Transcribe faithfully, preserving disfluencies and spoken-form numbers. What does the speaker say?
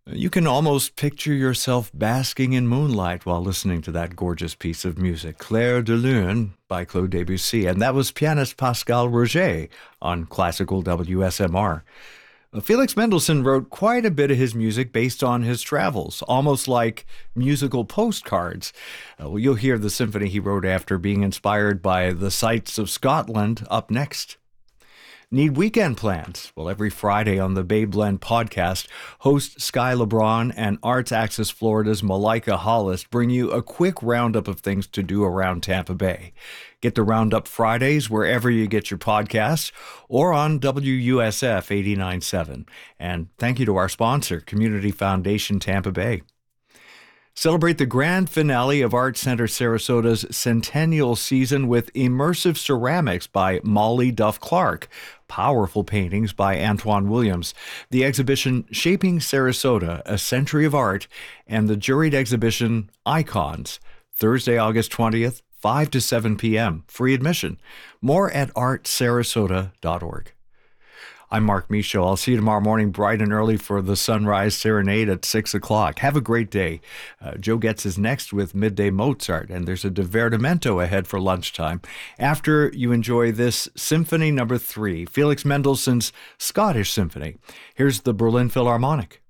You can almost picture yourself basking in moonlight while listening to that gorgeous piece of music, Clair de Lune by Claude Debussy, and that was pianist Pascal Roger on classical W S M R. Felix Mendelssohn wrote quite a bit of his music based on his travels, almost like musical postcards. Uh, well, you'll hear the symphony he wrote after being inspired by the sights of Scotland up next. Need weekend plans? Well, every Friday on the Bay Blend podcast, host Sky LeBron and Arts Access Florida's Malika Hollis bring you a quick roundup of things to do around Tampa Bay. Get the Roundup Fridays wherever you get your podcasts or on W U S F eighty-nine point seven. And thank you to our sponsor, Community Foundation Tampa Bay. Celebrate the grand finale of Art Center Sarasota's centennial season with Immersive Ceramics by Molly Duff Clark, powerful paintings by Antoine Williams, the exhibition Shaping Sarasota, A Century of Art, and the juried exhibition Icons, Thursday, August twentieth, five to seven p.m., free admission. More at art sarasota dot org. I'm Mark Michaud. I'll see you tomorrow morning bright and early for the Sunrise Serenade at six o'clock. Have a great day. Uh, Joe Getz is next with Midday Mozart, and there's a divertimento ahead for lunchtime. After you enjoy this Symphony Number Three, Felix Mendelssohn's Scottish Symphony, here's the Berlin Philharmonic.